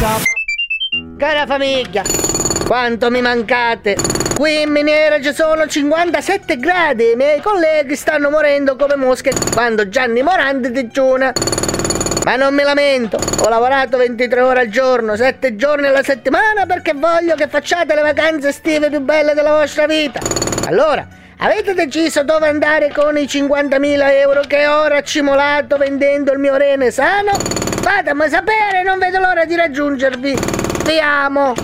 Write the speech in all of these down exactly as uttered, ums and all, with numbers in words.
Cara famiglia, quanto mi mancate! Qui in miniera ci sono cinquantasette gradi e i miei colleghi stanno morendo come mosche quando Gianni Morandi digiuna. Ma non mi lamento, ho lavorato ventitré ore al giorno, sette giorni alla settimana perché voglio che facciate le vacanze estive più belle della vostra vita. Allora, avete deciso dove andare con i cinquantamila euro che ho raccimolato vendendo il mio rene sano? Fatemi sapere, non vedo l'ora di raggiungervi. Vi amo.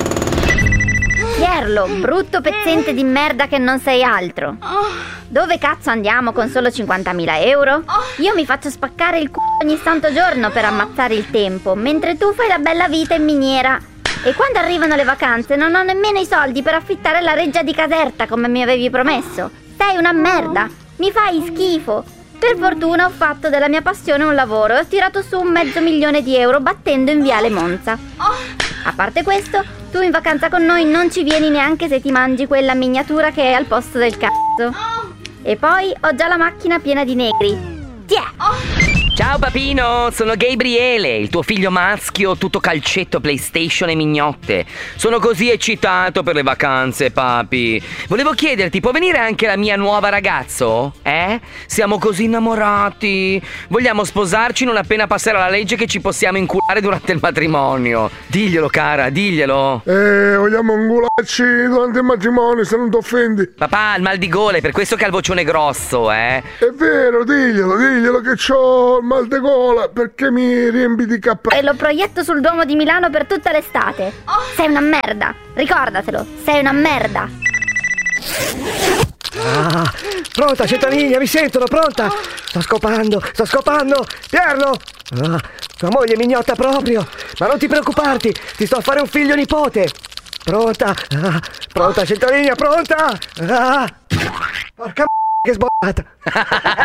Pierlo, brutto pezzente di merda che non sei altro. Dove cazzo andiamo con solo cinquantamila euro? Io mi faccio spaccare il c***o ogni santo giorno per ammazzare il tempo, mentre tu fai la bella vita in miniera. E quando arrivano le vacanze non ho nemmeno i soldi per affittare la reggia di Caserta come mi avevi promesso. Sei una merda, mi fai schifo. Per fortuna ho fatto della mia passione un lavoro e ho tirato su un mezzo milione di euro battendo in Viale Monza. A parte questo, tu in vacanza con noi non ci vieni neanche se ti mangi quella miniatura che è al posto del cazzo. E poi ho già la macchina piena di negri. Tiè! Ciao papino, sono Gabriele, il tuo figlio maschio tutto calcetto, PlayStation e mignotte. Sono così eccitato per le vacanze, papi. Volevo chiederti, può venire anche la mia nuova ragazzo? Eh? Siamo così innamorati. Vogliamo sposarci non appena passerà la legge che ci possiamo inculare durante il matrimonio. Diglielo, cara, diglielo. Eh, vogliamo incularci durante il matrimonio, se non ti offendi. Papà, il mal di gola, è per questo che ha il vocione grosso, eh? È vero, diglielo, diglielo che c'ho mal di gola perché mi riempi di cappello. E lo proietto sul Duomo di Milano per tutta l'estate. Sei una merda, ricordatelo, sei una merda. Ah, pronta centolinea, mi sentono, pronta? Sto scopando, sto scopando. Pierlo! Ah, tua moglie mignotta proprio. Ma non ti preoccuparti, ti sto a fare un figlio nipote. Pronta? Ah, pronta centolinea, pronta? Ah, porca m***a che sbollata.